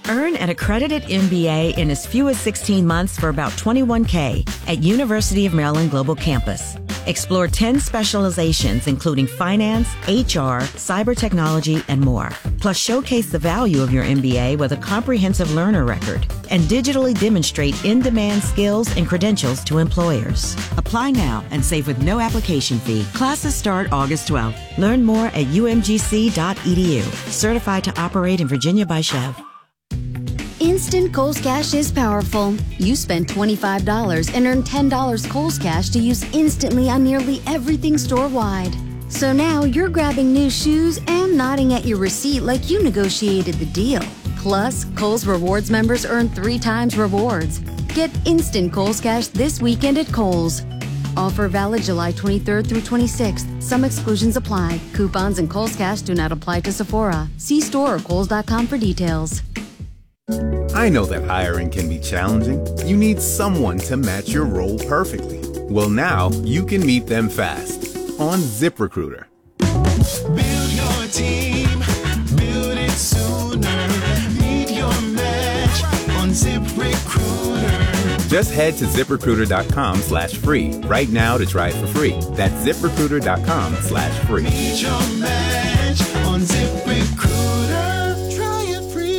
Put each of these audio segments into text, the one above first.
Earn an accredited MBA in as few as 16 months for about $21K at University of Maryland Global Campus. Explore 10 specializations, including finance, HR, cyber technology, and more. Plus, showcase the value of your MBA with a comprehensive learner record and digitally demonstrate in-demand skills and credentials to employers. Apply now and save with no application fee. Classes start August 12th. Learn more at umgc.edu. Certified to operate in Virginia by Chev. Instant Kohl's Cash is powerful. You spend $25 and earn $10 Kohl's Cash to use instantly on nearly everything store-wide. So now you're grabbing new shoes and nodding at your receipt like you negotiated the deal. Plus, Kohl's Rewards members earn 3 times rewards. Get instant Kohl's Cash this weekend at Kohl's. Offer valid July 23rd through 26th. Some exclusions apply. Coupons and Kohl's Cash do not apply to Sephora. See store or Kohls.com for details. I know that hiring can be challenging. You need someone to match your role perfectly. Well, now you can meet them fast on ZipRecruiter. Build your team, build it sooner. Meet your match on ZipRecruiter. Just head to ZipRecruiter.com/free right now to try it for free. That's ZipRecruiter.com/free. Meet your match on ZipRecruiter. Try it free.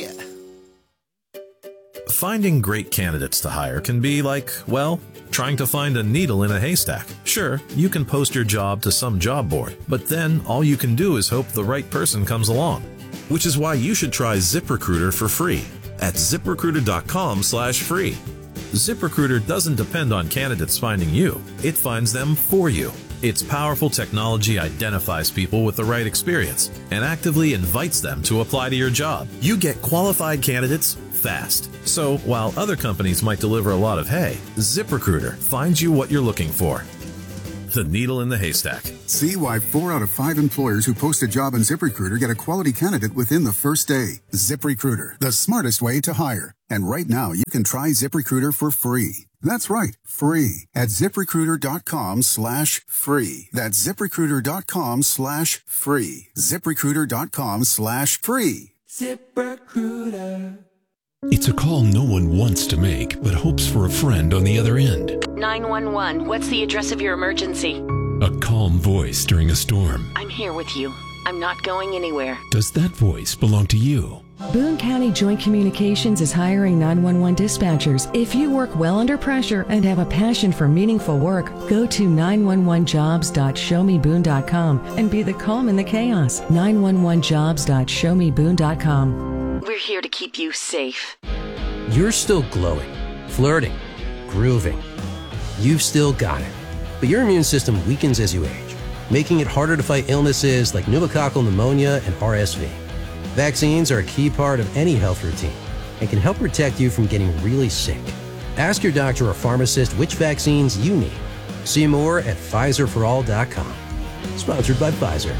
Finding great candidates to hire can be like, well, trying to find a needle in a haystack. Sure, you can post your job to some job board, but then all you can do is hope the right person comes along. Which is why you should try ZipRecruiter for free at ZipRecruiter.com/free. ZipRecruiter doesn't depend on candidates finding you. It finds them for you. Its powerful technology identifies people with the right experience and actively invites them to apply to your job. You get qualified candidates fast. So while other companies might deliver a lot of hay, ZipRecruiter finds you what you're looking for. The needle in the haystack. See why 4 out of 5 employers who post a job on ZipRecruiter get a quality candidate within the first day. ZipRecruiter, the smartest way to hire. And right now, you can try ZipRecruiter for free. That's right, free at ZipRecruiter.com/free. That's ZipRecruiter.com/free. ZipRecruiter.com/free. ZipRecruiter. It's a call no one wants to make, but hopes for a friend on the other end. 911, what's the address of your emergency? A calm voice during a storm. I'm here with you. I'm not going anywhere. Does that voice belong to you? Boone County Joint Communications is hiring 911 dispatchers. If you work well under pressure and have a passion for meaningful work, go to 911jobs.showmeboone.com and be the calm in the chaos. 911jobs.showmeboone.com. We're here to keep you safe. You're still glowing, flirting, grooving. You've still got it. But your immune system weakens as you age, making it harder to fight illnesses like pneumococcal pneumonia and RSV. Vaccines are a key part of any health routine and can help protect you from getting really sick. Ask your doctor or pharmacist which vaccines you need. See more at PfizerForAll.com. Sponsored by Pfizer.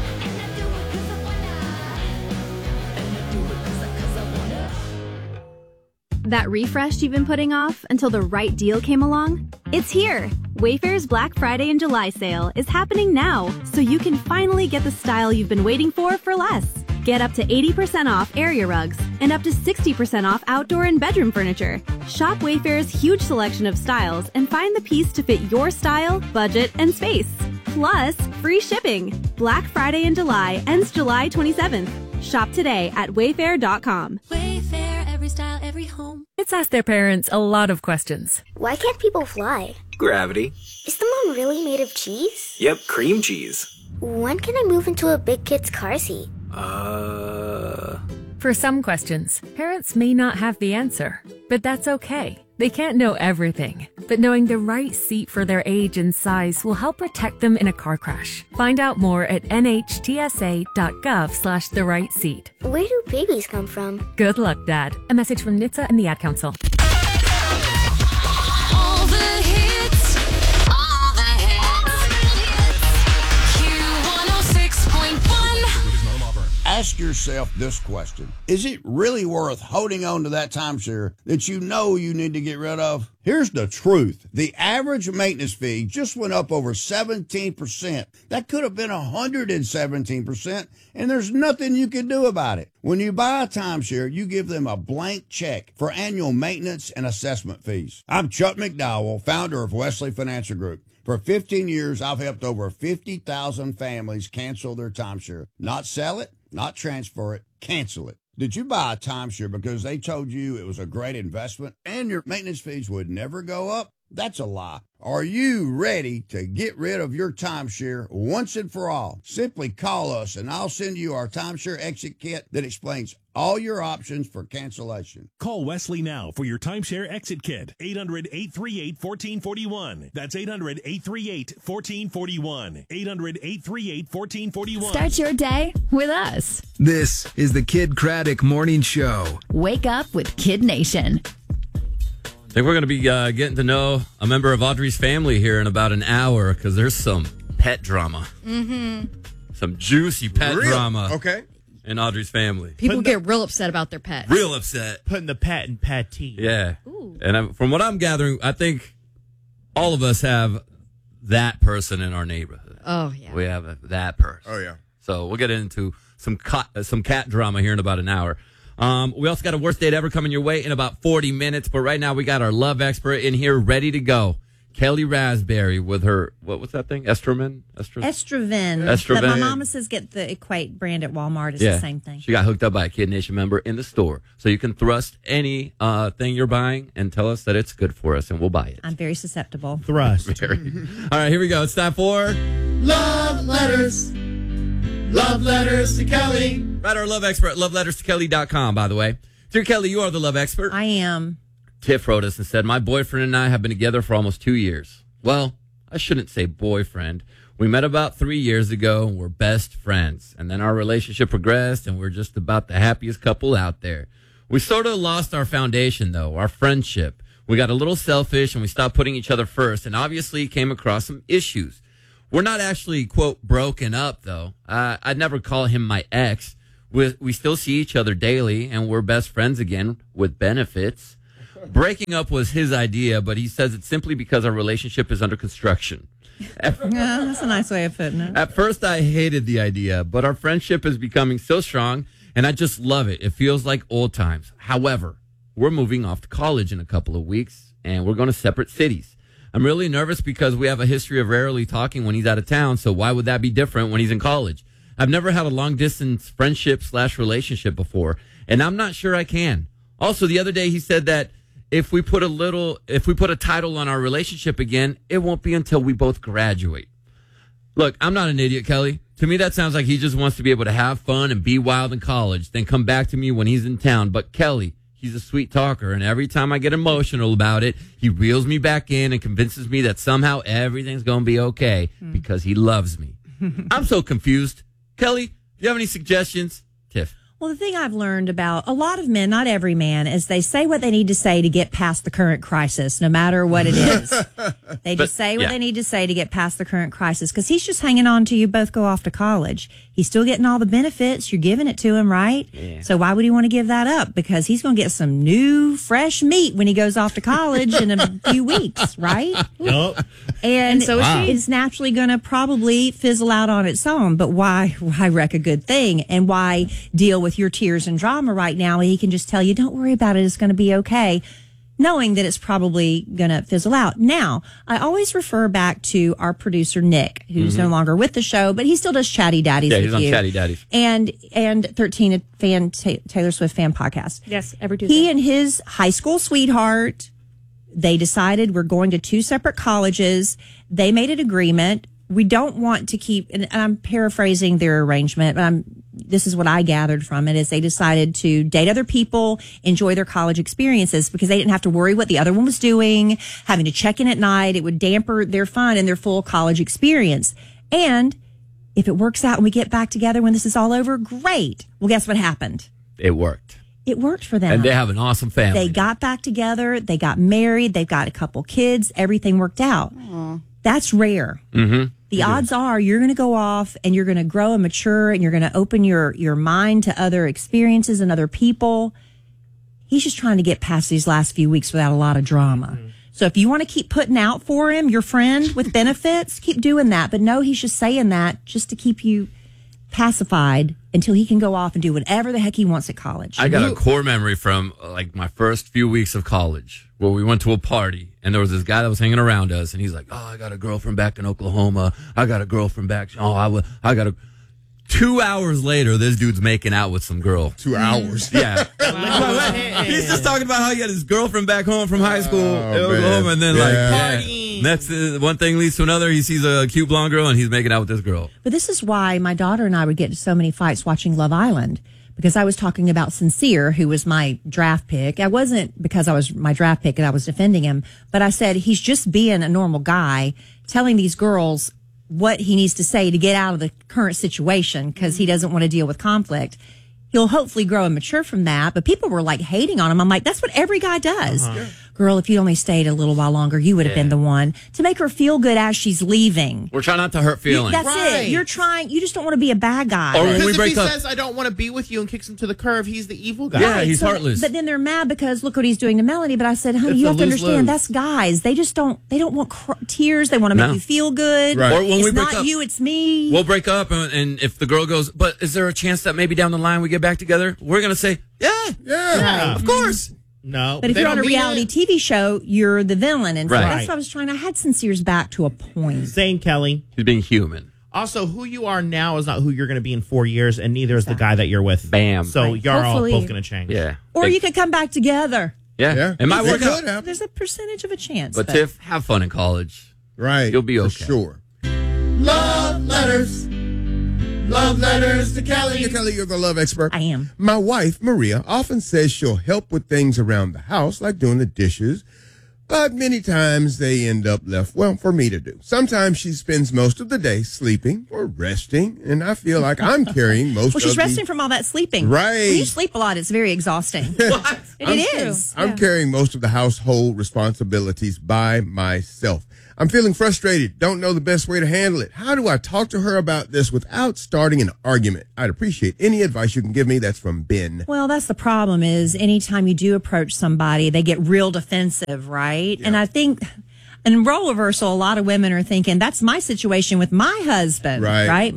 That refresh you've been putting off until the right deal came along? It's here! Wayfair's Black Friday and July sale is happening now, so you can finally get the style you've been waiting for less. Get up to 80% off area rugs and up to 60% off outdoor and bedroom furniture. Shop Wayfair's huge selection of styles and find the piece to fit your style, budget, and space. Plus, free shipping. Black Friday in July ends July 27th. Shop today at wayfair.com. Wayfair, every style, every home. It's asked their parents a lot of questions. Why can't people fly? Gravity. Is the moon really made of cheese? Yep, cream cheese. When can I move into a big kid's car seat? For some questions, parents may not have the answer, but that's okay. They can't know everything, but knowing the right seat for their age and size will help protect them in a car crash. Find out more at nhtsa.gov/the right seat. Where do babies come from? Good luck, Dad. A message from NHTSA and the Ad Council. All the hits. All the hits. Q106.1. Ask yourself this question. Is it really worth holding on to that timeshare that you know you need to get rid of? Here's the truth. The average maintenance fee just went up over 17%. That could have been 117%, and there's nothing you can do about it. When you buy a timeshare, you give them a blank check for annual maintenance and assessment fees. I'm Chuck McDowell, founder of Wesley Financial Group. For 15 years, I've helped over 50,000 families cancel their timeshare. Not sell it, not transfer it, cancel it. Did you buy a timeshare because they told you it was a great investment and your maintenance fees would never go up? That's a lie. Are you ready to get rid of your timeshare once and for all? Simply call us and I'll send you our timeshare exit kit that explains all your options for cancellation. Call Wesley now for your timeshare exit kit. 800-838-1441. That's 800-838-1441. 800-838-1441. Start your day with us. This is the Kid Craddock Morning Show. Wake up with Kid Nation. I think we're going to be getting to know a member of Audrey's family here in about an hour because there's some pet drama. Mm-hmm. Some juicy pet drama. Okay. In Audrey's family. People get real upset about their pets. Real upset. Putting the pet in Patty. Yeah. And from what I'm gathering, I think all of us have that person in our neighborhood. Oh, yeah. We have that person. Oh, yeah. So we'll get into some cat drama here in about an hour. We also got a worst date ever coming your way in about 40 minutes. But right now we got our love expert in here ready to go. Kelly Raspberry with her, what's that thing? Estraven. But my mama says get the Equate brand at Walmart. It's the same thing. She got hooked up by a Kid Nation member in the store. So you can thrust any thing you're buying and tell us that it's good for us and we'll buy it. I'm very susceptible. Thrust. All right, here we go. It's time for Love Letters. Love Letters to Kelly. Write our love expert at loveletterstokelly.com, by the way. Dear Kelly, you are the love expert. I am. Tiff wrote us and said, my boyfriend and I have been together for almost 2 years. Well, I shouldn't say boyfriend. We met about 3 years ago and we're best friends. And then our relationship progressed and we're just about the happiest couple out there. We sort of lost our foundation, though, our friendship. We got a little selfish and we stopped putting each other first and obviously came across some issues. We're not actually, quote, broken up, though. I'd never call him my ex. We still see each other daily, and we're best friends again with benefits. Breaking up was his idea, but he says it's simply because our relationship is under construction. That's a nice way of putting it. At first, I hated the idea, but our friendship is becoming so strong, and I just love it. It feels like old times. However, we're moving off to college in a couple of weeks, and we're going to separate cities. I'm really nervous because we have a history of rarely talking when he's out of town, so why would that be different when he's in college? I've never had a long-distance friendship/relationship before, and I'm not sure I can. Also, the other day he said that if we put a title on our relationship again, it won't be until we both graduate. Look, I'm not an idiot, Kelly. To me, that sounds like he just wants to be able to have fun and be wild in college, then come back to me when he's in town. But Kelly, he's a sweet talker, and every time I get emotional about it, he reels me back in and convinces me that somehow everything's going to be okay because he loves me. I'm so confused. Kelly, do you have any suggestions? Tiff. Well, the thing I've learned about a lot of men, not every man, is they say what they need to say to get past the current crisis, no matter what it is. They just say what they need to say to get past the current crisis because he's just hanging on till you both go off to college. He's still getting all the benefits. You're giving it to him, right? Yeah. So why would he want to give that up? Because he's going to get some new, fresh meat when he goes off to college in a few weeks, right? Yep. And so it's naturally going to probably fizzle out on its own. But why wreck a good thing? And why deal with your tears and drama right now? He can just tell you, don't worry about it. It's going to be okay. Knowing that it's probably going to fizzle out. Now, I always refer back to our producer, Nick, who's no longer with the show, but he still does Chatty Daddies with you. Yeah, he's on Chatty Daddies. And 13, a Taylor Swift fan podcast. Yes, every Tuesday. He and his high school sweetheart, they decided we're going to 2 separate colleges. They made an agreement. We don't want to keep, and I'm paraphrasing their arrangement, but this is what I gathered from it, is they decided to date other people, enjoy their college experiences because they didn't have to worry what the other one was doing, having to check in at night. It would damper their fun and their full college experience. And if it works out and we get back together when this is all over, great. Well, guess what happened? It worked. It worked for them. And they have an awesome family. They got back together. They got married. They've got a couple kids. Everything worked out. Aww. That's rare. Mm-hmm. The odds are you're going to go off and you're going to grow and mature and you're going to open your mind to other experiences and other people. He's just trying to get past these last few weeks without a lot of drama. So if you want to keep putting out for him, your friend with benefits, keep doing that. But no, he's just saying that just to keep you pacified until he can go off and do whatever the heck he wants at college. I got a core memory from my first few weeks of college where we went to a party and there was this guy that was hanging around us and he's like, oh, I got a girlfriend back in Oklahoma. I got a girlfriend back. I got a... 2 hours later, this dude's making out with some girl. 2 hours? Yeah. He's just talking about how he had his girlfriend back home from high school in Oklahoma, and then next one thing leads to another. He sees a cute blonde girl, and he's making out with this girl. But this is why my daughter and I would get into so many fights watching Love Island, because I was talking about Sincere, who was my draft pick. I wasn't because I was my draft pick and I was defending him, but I said he's just being a normal guy, telling these girls what he needs to say to get out of the current situation because he doesn't want to deal with conflict. He'll hopefully grow and mature from that. But people were like hating on him. I'm like, that's what every guy does. Girl, if you only stayed a little while longer, you would have been the one to make her feel good as she's leaving. We're trying not to hurt feelings. That's it. You're trying. You just don't want to be a bad guy. Or when we Because if break he up, says, I don't want to be with you and kicks him to the curb, he's the evil guy. Yeah, he's heartless. But then they're mad because look what he's doing to Melanie. But I said, honey, It's you a have to lose-lose. understand that's guys. They just don't want tears. They want to make No. you feel good. Right. Or when it's we break not up, you, it's me. we'll break up, and if the girl goes, but is there a chance that maybe down the line we get back together? We're going to say, yeah, of course. No. But if they you're on a don't mean reality it. TV show, you're the villain. And so Right. that's what I was trying. I had Sincere's back to a point. Zane Kelly. He's being human. Also, who you are now is not who you're going to be in 4 years, and neither is the guy that you're with. Bam. So Right. you're all Hopefully. both going to change. Yeah. Or you could come back together. Yeah. It might work out. There's a percentage of a chance. But Tiff, have fun in college. Right. You'll be okay. For sure. Love letters. Love letters to Kelly. Kelly, you're the love expert. I am. My wife, Maria, often says she'll help with things around the house, like doing the dishes, but many times they end up left, for me to do. Sometimes she spends most of the day sleeping or resting, and I feel like I'm carrying most Well, she's of resting from all that sleeping. Right. When you sleep a lot, it's very exhausting. It is. I'm carrying most of the household responsibilities by myself. I'm feeling frustrated, don't know the best way to handle it. How do I talk to her about this without starting an argument? I'd appreciate any advice you can give me. That's from Ben. Well, that's the problem is anytime you do approach somebody, they get real defensive, right? And I think in role reversal, a lot of women are thinking, that's my situation with my husband, right?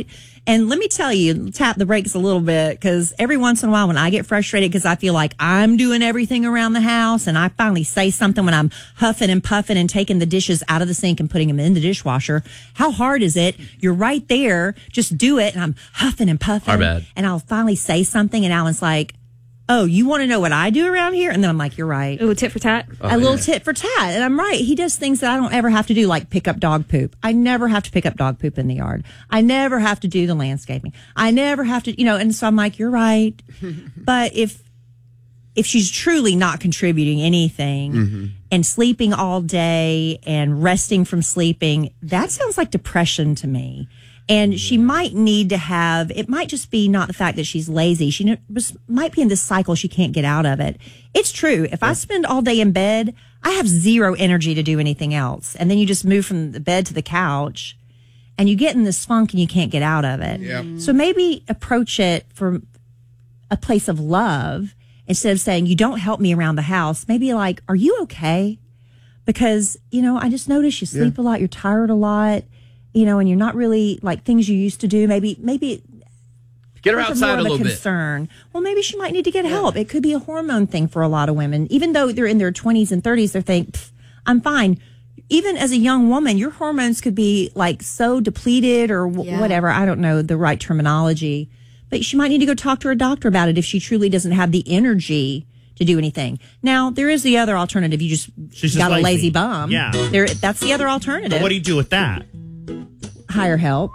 And let me tell you, tap the brakes a little bit, because every once in a while when I get frustrated because I feel like I'm doing everything around the house and I finally say something when I'm huffing and puffing and taking the dishes out of the sink and putting them in the dishwasher. How hard is it? You're right there. Just do it. And I'm huffing and puffing. Our bad. And I'll finally say something and Alan's like, oh, you want to know what I do around here? And then I'm like, you're right. Ooh, tit for tat. A little tit for tat. And I'm right. He does things that I don't ever have to do, like pick up dog poop. I never have to pick up dog poop in the yard. I never have to do the landscaping. I never have to, and so I'm like, you're right. But if she's truly not contributing anything and sleeping all day and resting from sleeping, that sounds like depression to me. And she might need to have, it might just be not the fact that she's lazy. She might be in this cycle. She can't get out of it. It's true. If I spend all day in bed, I have zero energy to do anything else. And then you just move from the bed to the couch and you get in this funk and you can't get out of it. Yep. So maybe approach it from a place of love instead of saying, you don't help me around the house. Maybe like, are you okay? Because, I just noticed you sleep a lot. You're tired a lot. And you're not really like things you used to do. Maybe get her outside a little bit. Concern. Well, maybe she might need to get help. It could be a hormone thing for a lot of women. Even though they're in their 20s and 30s, they think, I'm fine. Even as a young woman, your hormones could be like so depleted or whatever. I don't know the right terminology, but she might need to go talk to her doctor about it if she truly doesn't have the energy to do anything. Now, there is the other alternative. She's got a lazy bum. Yeah. That's the other alternative. But what do you do with that? Hire help.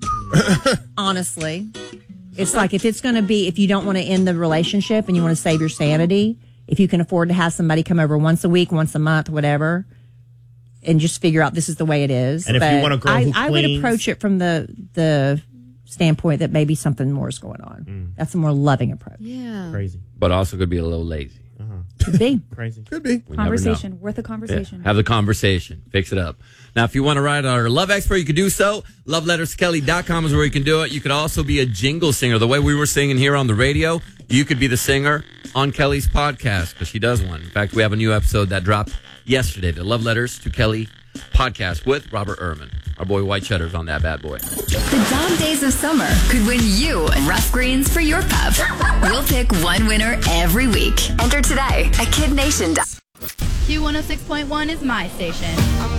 Honestly, it's like if you don't want to end the relationship and you want to save your sanity, if you can afford to have somebody come over once a week, once a month, whatever, and just figure out this is the way it is. And if you want a girl who I would cleans- approach it from the standpoint that maybe something more is going on. That's a more loving approach. Yeah. Crazy. But also could be a little lazy. Could be. Crazy. Could be. We never know. Conversation. Worth a conversation. Yeah, have the conversation. Fix it up. Now, if you want to write our love expert, you can do so. LoveLettersKelly.com is where you can do it. You could also be a jingle singer. The way we were singing here on the radio, you could be the singer on Kelly's podcast because she does one. In fact, we have a new episode that dropped yesterday, the Love Letters to Kelly podcast with Robert Ehrman. Our boy White Cheddar's on that bad boy. The dog days of summer could win you rough greens for your pup. We'll pick one winner every week. Enter today at KidNation. Q106.1 is my station.